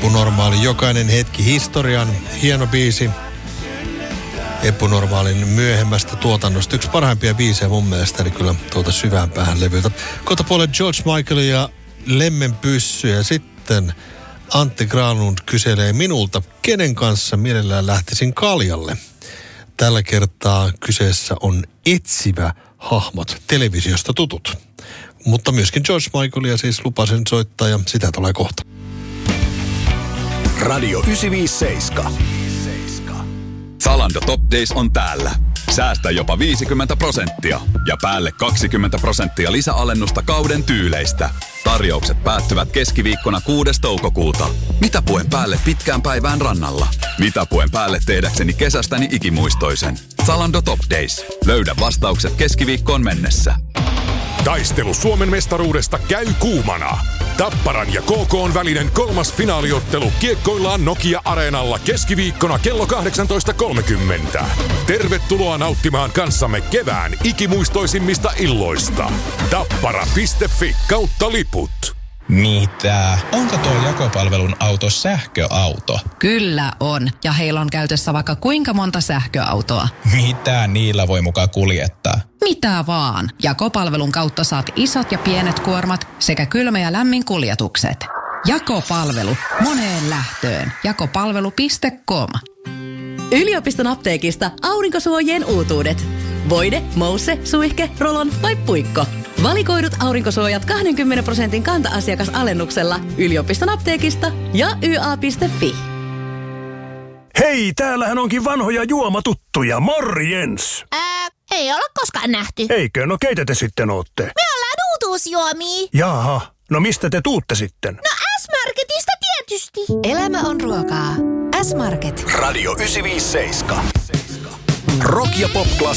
Epunormaali, jokainen hetki historian, hieno biisi. Epunormaalin myöhemmästä tuotannosta. Yksi parhaimpia biisejä mun mielestä, eli kyllä tuolta syvään päähän levyltä. Kohta puolelle George Michael ja Lemmenpyssy ja sitten Antti Granlund kyselee minulta, kenen kanssa mielellään lähtisin kaljalle. Tällä kertaa kyseessä on etsivä hahmot, televisiosta tutut. Mutta myöskin George Michaelia siis lupasin soittaa ja sitä tulee kohta. Radio 957. Zalando Top Days on täällä. Säästä jopa 50% ja päälle 20% lisäalennusta kauden tyyleistä. Tarjoukset päättyvät keskiviikkona 6. toukokuuta. Mitä puen päälle pitkään päivään rannalla? Mitä puen päälle tehdäkseni kesästäni ikimuistoisen? Zalando Top Days. Löydä vastaukset keskiviikkoon mennessä. Taistelu Suomen mestaruudesta käy kuumana. Tapparan ja KK:n välinen 3. finaaliottelu kiekkoillaan Nokia-areenalla keskiviikkona kello 18.30. Tervetuloa nauttimaan kanssamme kevään ikimuistoisimmista illoista. Tappara.fi/liput. Mitä? Onko tuo jakopalvelun auto sähköauto? Kyllä on, ja heillä on käytössä vaikka kuinka monta sähköautoa. Mitä niillä voi mukaan kuljettaa? Mitä vaan. Jakopalvelun kautta saat isot ja pienet kuormat sekä kylmä- ja lämmin kuljetukset. Jakopalvelu. Moneen lähtöön. Jakopalvelu.com. Yliopiston apteekista aurinkosuojien uutuudet. Voide, mousse, suihke, rolon vai puikko. Valikoidut aurinkosuojat 20% kanta-asiakasalennuksella yliopiston apteekista ja YA.fi. Hei, täällähän onkin vanhoja juomatuttuja. Morjens! Ei olla koskaan nähty. Eikö? No keitä te sitten ootte? Me ollaan uutuusjuomia. Jaha, no mistä te tuutte sitten? No S-Marketista tietysti. Elämä on ruokaa. S-Market. Radio 957. Rock ja pop